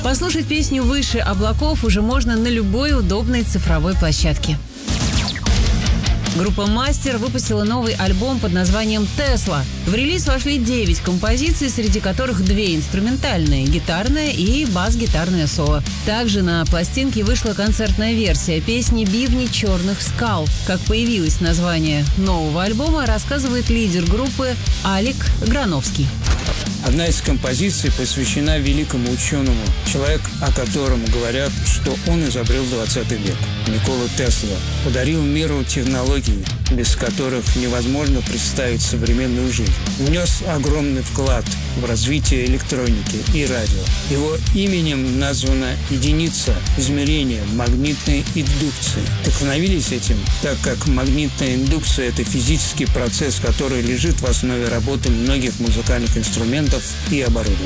Послушать песню «Выше облаков» уже можно на любой удобной цифровой площадке. Группа «Мастер» выпустила новый альбом под названием «Тесла». В релиз вошли 9 композиций, среди которых 2 инструментальные – гитарная и бас-гитарное соло. Также на пластинке вышла концертная версия песни «Бивни черных скал». Как появилось название нового альбома, рассказывает лидер группы Алик Грановский. Одна из композиций посвящена великому ученому, человек, о котором говорят, что он изобрел 20 век. Никола Тесла подарил миру технологии, без которых невозможно представить современную жизнь. Внес огромный вклад в развитие электроники и радио. Его именем названа единица измерения магнитной индукции. Вдохновились этим, так как магнитная индукция – это физический процесс, который лежит в основе работы многих музыкальных инструментов и оборудования.